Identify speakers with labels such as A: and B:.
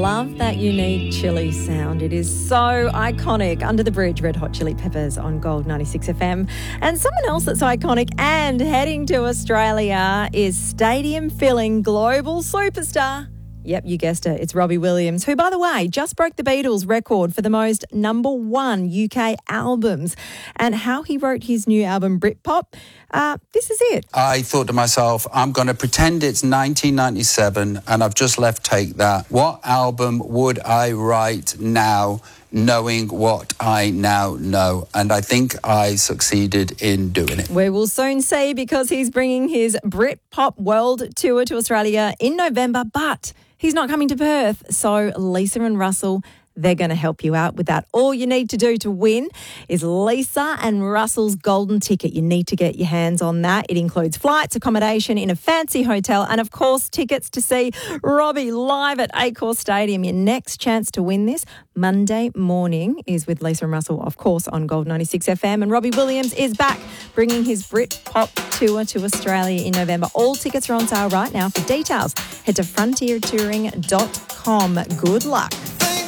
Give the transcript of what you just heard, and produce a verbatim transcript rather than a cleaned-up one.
A: love that unique chili sound. It is so iconic. Under the Bridge, Red Hot Chili Peppers on Gold ninety-six F M. And someone else that's iconic and heading to Australia is stadium-filling global superstar. Yep, you guessed it. It's Robbie Williams, who, by the way, just broke the Beatles record for the most number one U K albums. And how he wrote his new album, Britpop, uh, this is it.
B: I thought to myself, I'm going to pretend it's nineteen ninety-seven and I've just left Take That. What album would I write now, knowing what I now know? And I think I succeeded in doing it.
A: We will soon see, because he's bringing his Britpop World Tour to Australia in November, but he's not coming to Perth. So Lisa and Russell, they're going to help you out with that. All you need to do to win is Lisa and Russell's golden ticket. You need to get your hands on that. It includes flights, accommodation in a fancy hotel, and, of course, tickets to see Robbie live at Accor Stadium. Your next chance to win this Monday morning is with Lisa and Russell, of course, on Gold ninety-six F M. And Robbie Williams is back, bringing his Britpop tour to Australia in November. All tickets are on sale right now. For details, head to frontier touring dot com. Good luck.